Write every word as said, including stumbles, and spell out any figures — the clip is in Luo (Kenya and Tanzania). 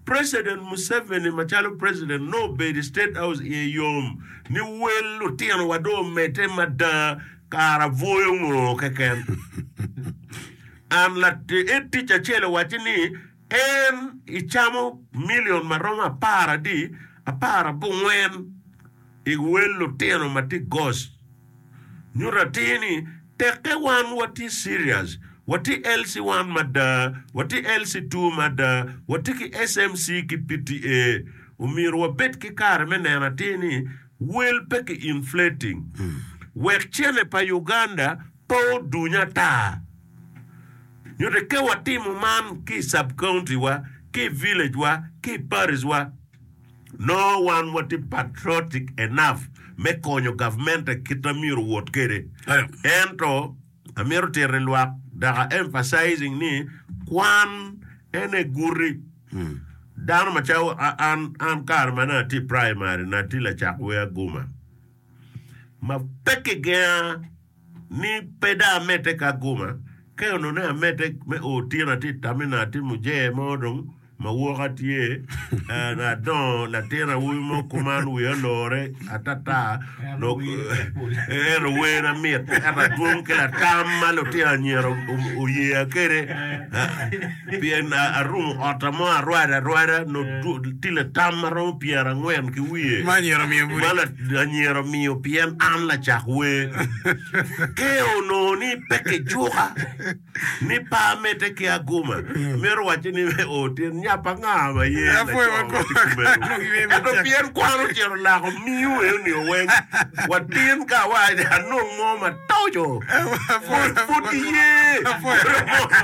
President Museveni machalo president no be the state house e yom ni welu tian wado mete mada kara voyo ngo keken an la eti chachele watini en ichamo million maroma para di a para bungwen i welu tian mati ghost nyuratini teke wan wati serious wati L C one mada, wati L C two mada, wati ki S M C ki P T A, umiru wabet ki kar menena tini, will peki inflating. Mm. Wek chene pa Uganda, po dunya ta. Yote ke wati muman ki sub-county wa, ki village wa, ki paris wa, no one wati patriotic enough, me konyo government kita miru wot kere. Ento, amiru tere luak, daga emphasizing ni kwan ene guri hmm. Dan machao an an karma na ti primary na ti la chakwe guma ma peke gea ni peda mete ka guma ke ono na mete me o ti na ti tamina ti muje modong ma wakati ye na don na tena wi mo kuman wi lore atata no ero we na met ata dum ke la tamma lo ti anyero o ye akere bien a rum otamo arwada arwada no ti le tamma ro piera ngwen ki wi maniero mio buri mala anyero mio pien an la chakwe ke ono ni peke juga ni pa mete ke aguma mero wachini o tin nyapa ngama ye ya fue wako no bien kwano chero la ko miu e ni wen watin ka wa no ngoma tojo fo fo ye